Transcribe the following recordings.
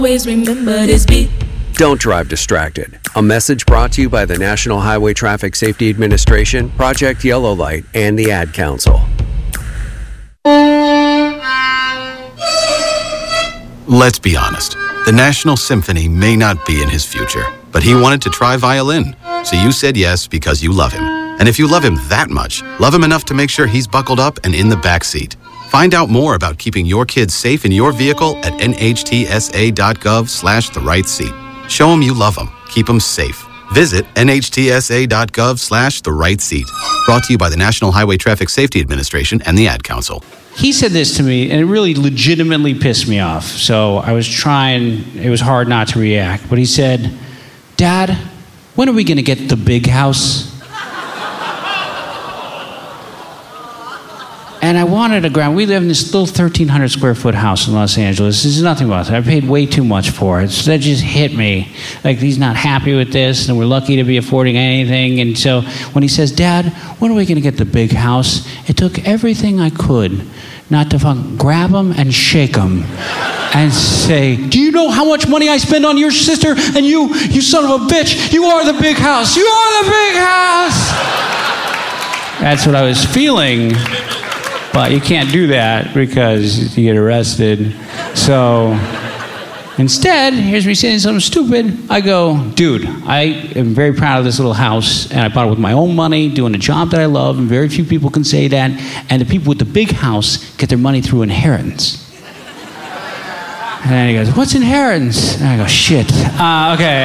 Always remember this beat. Don't drive distracted. A message brought to you by the National Highway Traffic Safety Administration, Project Yellow Light, and the Ad Council. Let's be honest. The National Symphony may not be in his future, but he wanted to try violin. So you said yes because you love him. And if you love him that much, love him enough to make sure he's buckled up and in the back seat. Find out more about keeping your kids safe in your vehicle at nhtsa.gov/the-right-seat. Show them you love them. Keep them safe. Visit nhtsa.gov/the-right-seat. Brought to you by the National Highway Traffic Safety Administration and the Ad Council. He said this to me, and it really legitimately pissed me off. So I was trying, it was hard not to react. But he said, "Dad, when are we going to get the big house?" And I wanted to grab, we live in this little 1,300 square foot house in Los Angeles. There's nothing about it. I paid way too much for it. So that just hit me. Like, he's not happy with this, and we're lucky to be affording anything. And so when he says, "Dad, when are we going to get the big house?" It took everything I could not to grab him and shake him and say, "Do you know how much money I spend on your sister? And you son of a bitch, you are the big house. You are the big house." That's what I was feeling. But you can't do that because you get arrested. So instead, here's me saying something stupid. I go, "Dude, I am very proud of this little house, and I bought it with my own money, doing a job that I love, and very few people can say that. And the people with the big house get their money through inheritance." And then he goes, "What's inheritance?" And I go, "Shit. Okay.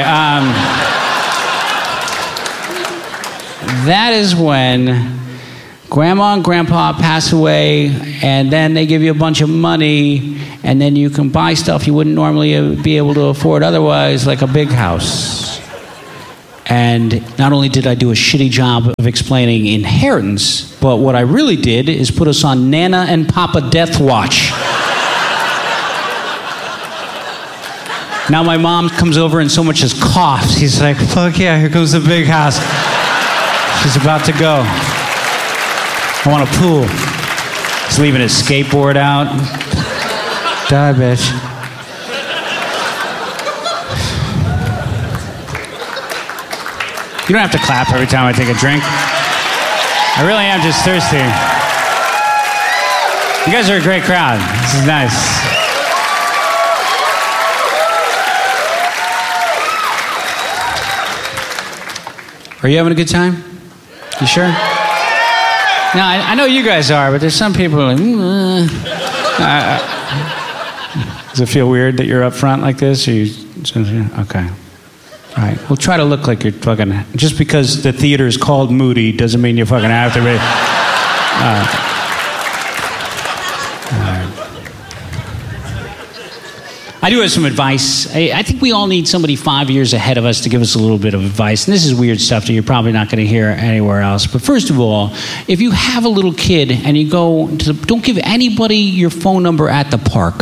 That is when Grandma and Grandpa pass away, and then they give you a bunch of money, and then you can buy stuff you wouldn't normally be able to afford otherwise, like a big house. And not only did I do a shitty job of explaining inheritance, but what I really did is put us on Nana and Papa Death Watch. Now my mom comes over and so much as coughs. He's like, "Fuck yeah, here comes the big house. She's about to go. I want a pool." He's leaving his skateboard out. Die, bitch. You don't have to clap every time I take a drink. I really am just thirsty. You guys are a great crowd. This is nice. Are you having a good time? You sure? No, I know you guys are, but there's some people who are like, Does it feel weird that you're up front like this? Or okay. All right. We'll try to look like you're fucking... Just because the theater is called Moody doesn't mean you fucking have to be... I do have some advice. I think we all need somebody 5 years ahead of us to give us a little bit of advice. And this is weird stuff that you're probably not going to hear anywhere else. But first of all, if you have a little kid and you go to don't give anybody your phone number at the park.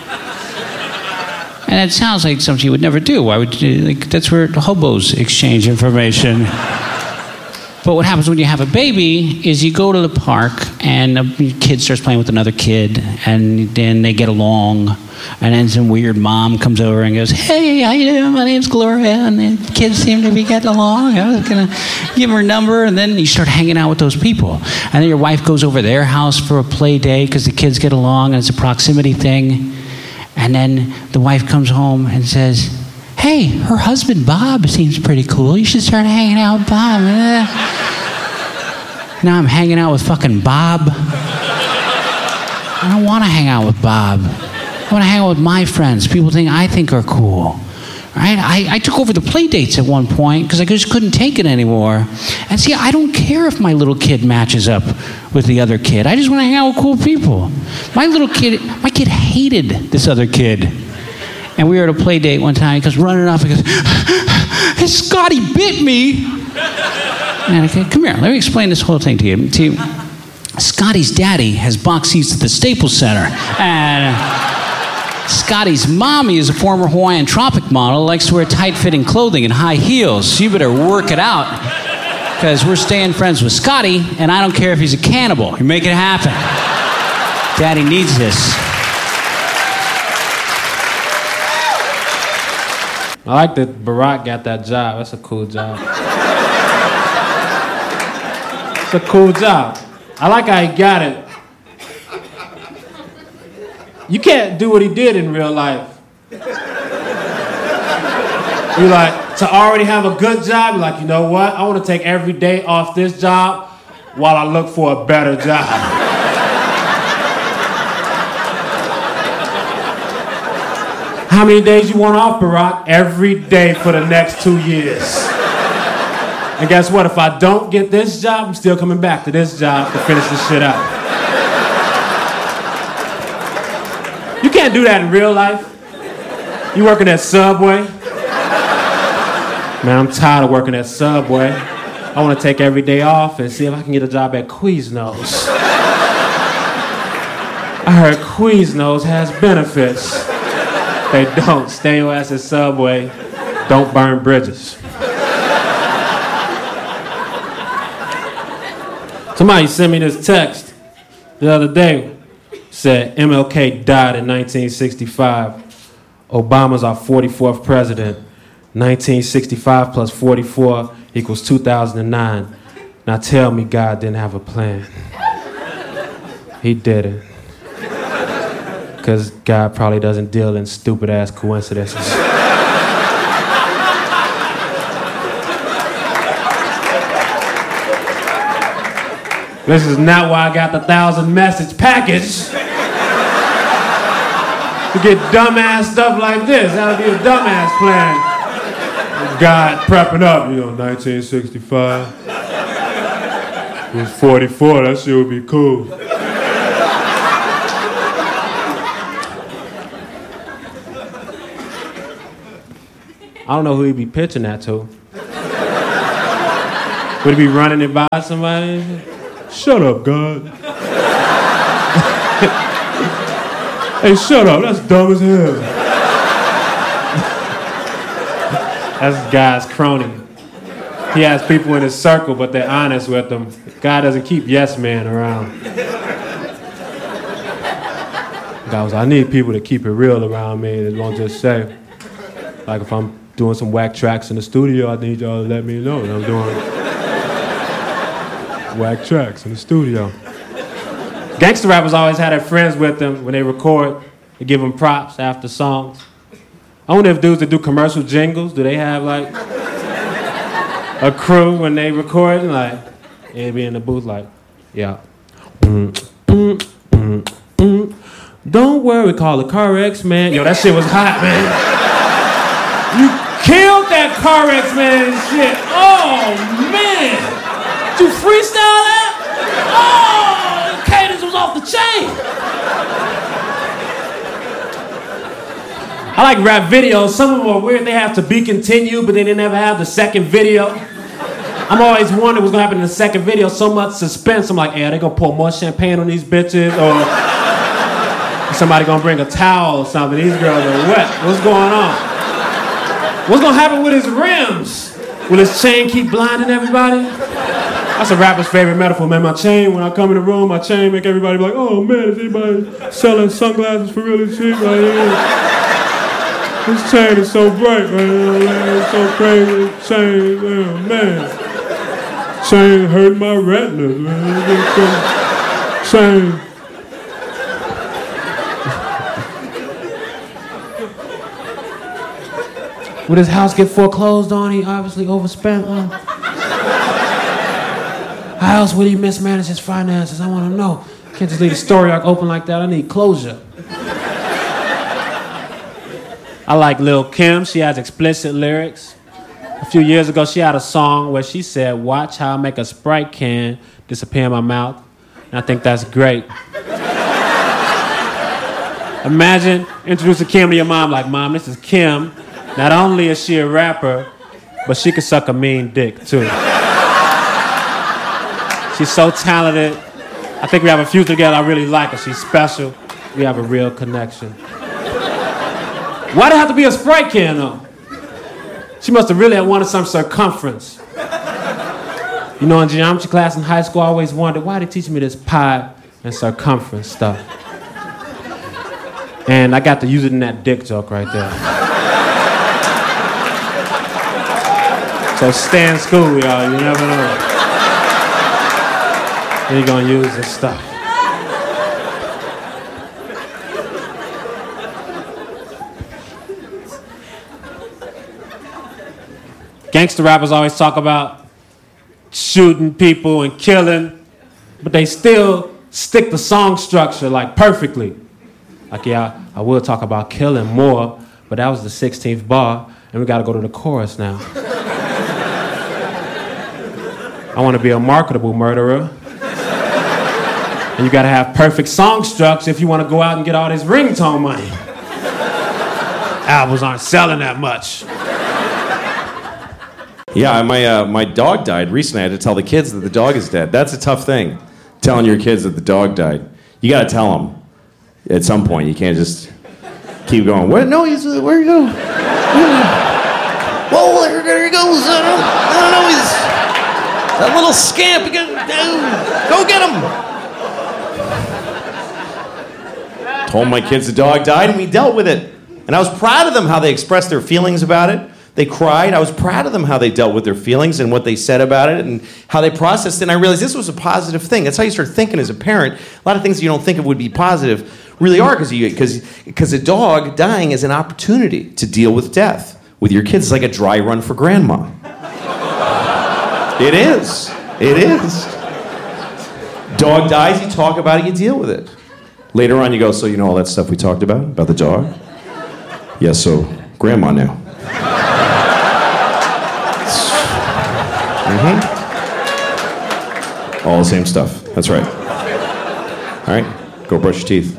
And it sounds like something you would never do. Why would you, like, that's where hobos exchange information. But what happens when you have a baby is you go to the park and a kid starts playing with another kid, and then they get along. And then some weird mom comes over and goes, "Hey, how you doing? My name's Gloria." And the kids seem to be getting along. I was going to give her a number. And then you start hanging out with those people. And then your wife goes over their house for a play day because the kids get along and it's a proximity thing. And then the wife comes home and says, "Hey, her husband Bob seems pretty cool. You should start hanging out with Bob." Now I'm hanging out with fucking Bob. I don't want to hang out with Bob. I want to hang out with my friends, people I think are cool. Right? I took over the play dates at one point because I just couldn't take it anymore. And see, I don't care if my little kid matches up with the other kid. I just want to hang out with cool people. My kid hated this other kid. And we were at a play date one time. He goes running off and goes, "Hey, Scotty bit me." And I go, "Come here, let me explain this whole thing to you." See, Scotty's daddy has box seats at the Staples Center. And Scotty's mommy is a former Hawaiian Tropic model, likes to wear tight-fitting clothing and high heels. So you better work it out, because we're staying friends with Scotty, and I don't care if he's a cannibal. You make it happen. Daddy needs this. I like that Barack got that job. That's a cool job. It's a cool job. I like how he got it. You can't do what he did in real life. You like, to already have a good job, you're like, you know what? I want to take every day off this job while I look for a better job. How many days you want off, Barack? Every day for the next 2 years. And guess what? If I don't get this job, I'm still coming back to this job to finish this shit out. You can't do that in real life. You working at Subway? Man, I'm tired of working at Subway. I want to take every day off and see if I can get a job at Quiznos. I heard Quiznos has benefits. They don't. Stay your ass at Subway. Don't burn bridges. Somebody sent me this text the other day. Said MLK died in 1965. Obama's our 44th president. 1965 plus 44 equals 2009. Now tell me God didn't have a plan. He didn't. Because God probably doesn't deal in stupid ass coincidences. This is not why I got the 1,000 message package. To get dumbass stuff like this. That would be a dumbass plan. God prepping up, 1965. It was 44, that shit would be cool. I don't know who he'd be pitching that to. Would he be running it by somebody? Shut up, God. Hey, shut up, that's dumb as hell. That's God's crony. He has people in his circle, but they're honest with him. God doesn't keep yes men around. God was, I need people to keep it real around me that won't just say, like if I'm doing some whack tracks in the studio, I need y'all to let me know that I'm doing whack tracks in the studio. Gangster rappers always had their friends with them when they record. They give them props after songs. I wonder if dudes that do commercial jingles, do they have like a crew when they record? Like, they'd be in the booth like, yeah. Don't worry, call the CarX man. Yo, that shit was hot, man. You killed that CarX man and shit. Oh, man. Did you freestyle that? Oh, the cadence was off the chain. I like rap videos. Some of them are weird. They have to be continued, but then they never have the second video. I'm always wondering what's gonna happen in the second video. So much suspense. I'm like, hey, are they gonna pour more champagne on these bitches? Or somebody gonna bring a towel or something? These girls are wet. What's going on? What's gonna happen with his rims? Will his chain keep blinding everybody? That's a rapper's favorite metaphor, man. My chain, when I come in the room, my chain make everybody be like, oh man, is anybody selling sunglasses for really cheap? Like, yeah. This chain is so bright, man. It's so crazy. Chain, man. Chain hurt my retinas, man. Chain. Would his house get foreclosed on? He obviously overspent. How else would he mismanage his finances? I want to know. Can't just leave the story arc open like that. I need closure. I like Lil' Kim. She has explicit lyrics. A few years ago, she had a song where she said, watch how I make a Sprite can disappear in my mouth. And I think that's great. Imagine introducing Kim to your mom like, Mom, this is Kim. Not only is she a rapper, but she can suck a mean dick, too. She's so talented. I think we have a future together. I really like her. She's special. We have a real connection. Why'd it have to be a Sprite can, though? She must have really wanted some circumference. You know, in geometry class in high school, I always wondered, why they teach me this pi and circumference stuff? And I got to use it in that dick joke right there. So stay in school, y'all. You never know. They're gonna use this stuff. Gangster rappers always talk about shooting people and killing, but they still stick the song structure like perfectly. Like, yeah, I will talk about killing more, but that was the 16th bar, and we gotta go to the chorus now. I wanna be a marketable murderer. And you gotta have perfect song structure if you wanna go out and get all this ringtone money. Albums aren't selling that much. Yeah, my dog died recently. I had to tell the kids that the dog is dead. That's a tough thing, telling your kids that the dog died. You gotta tell them at some point. You can't just keep going. What? No, where'd he go? Whoa, there he goes. I don't know. He's that little scamp. Go get him. Told my kids the dog died, and we dealt with it. And I was proud of them how they expressed their feelings about it. They cried. I was proud of them how they dealt with their feelings and what they said about it and how they processed it. And I realized this was a positive thing. That's how you start thinking as a parent. A lot of things you don't think of would be positive really are because a dog dying is an opportunity to deal with death with your kids. It's like a dry run for grandma. It is. It is. Dog dies, you talk about it, you deal with it. Later on you go, so you know all that stuff we talked about the dog? Yeah, so grandma now. Mm-hmm. All the same stuff. That's right. All right, go brush your teeth.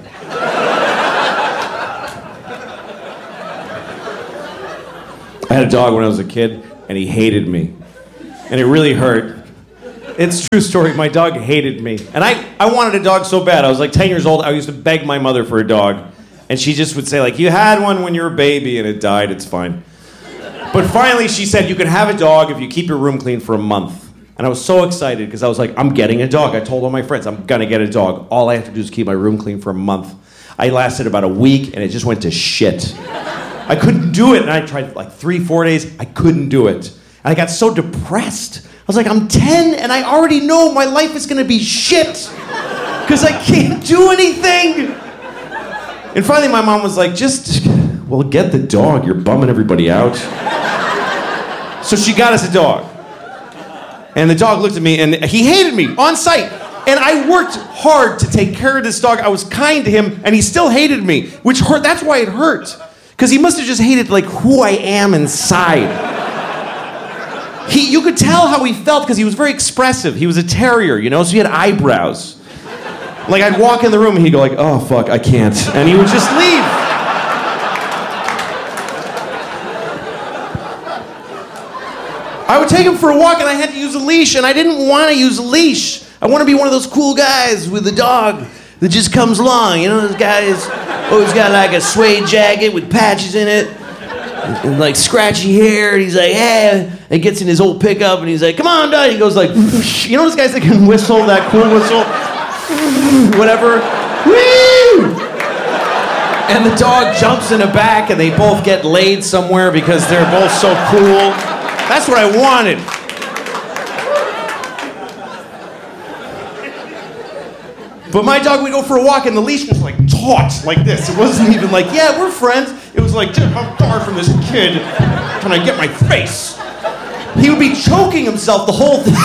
I had a dog when I was a kid, and he hated me. And it really hurt. It's a true story. My dog hated me. And I wanted a dog so bad. I was like 10 years old. I used to beg my mother for a dog. And she just would say, like, you had one when you were a baby and it died. It's fine. But finally, she said, you can have a dog if you keep your room clean for a month. And I was so excited because I was like, I'm getting a dog. I told all my friends, I'm going to get a dog. All I have to do is keep my room clean for a month. I lasted about a week, and it just went to shit. I couldn't do it. And I tried like 3-4 days. I couldn't do it. And I got so depressed. I was like, I'm 10, and I already know my life is going to be shit because I can't do anything. And finally, my mom was like, well, get the dog. You're bumming everybody out. So she got us a dog. And the dog looked at me, and he hated me on sight. And I worked hard to take care of this dog. I was kind to him, and he still hated me, which hurt. That's why it hurt. Because he must have just hated, like, who I am inside. You could tell how he felt because he was very expressive. He was a terrier, you know, so he had eyebrows. Like, I'd walk in the room, and he'd go like, oh, fuck, I can't. And he would just leave. I would take him for a walk, and I had to use a leash, and I didn't want to use a leash. I want to be one of those cool guys with a dog that just comes along. You know, those guys always got like a suede jacket with patches in it, and like scratchy hair, and he's like, hey, and gets in his old pickup, and he's like, come on, dog. He goes like, you know those guys that can whistle, that cool whistle? Whatever. Woo! And the dog jumps in the back, and they both get laid somewhere because they're both so cool. That's what I wanted. But my dog would go for a walk, and the leash was like taut, like this. It wasn't even like, yeah, we're friends. It was like, dude, how far from this kid can I get my face? He would be choking himself the whole thing.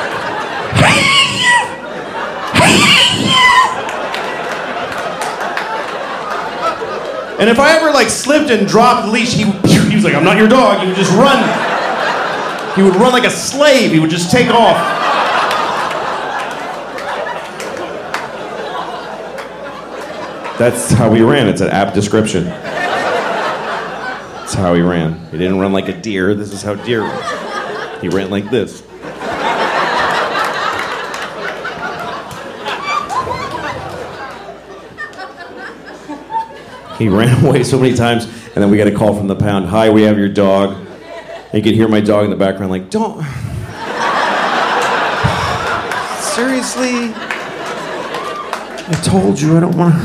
And if I ever like slipped and dropped the leash, he was like, I'm not your dog. He would just run. He would run like a slave. He would just take off. That's how he ran. It's an apt description. That's how he ran. He didn't run like a deer. This is how deer ran. He ran like this. He ran away so many times, and then we got a call from the pound. Hi, we have your dog. And you could hear my dog in the background like, don't. Seriously? I told you I don't want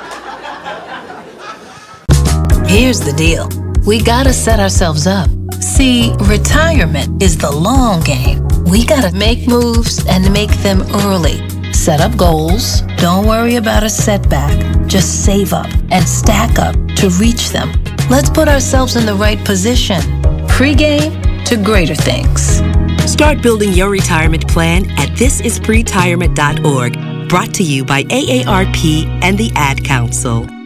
to. Here's the deal. We gotta set ourselves up. See, retirement is the long game. We gotta make moves and make them early. Set up goals. Don't worry about a setback. Just save up and stack up to reach them. Let's put ourselves in the right position. Pre-game to greater things. Start building your retirement plan at thisispretirement.org. Brought to you by AARP and the Ad Council.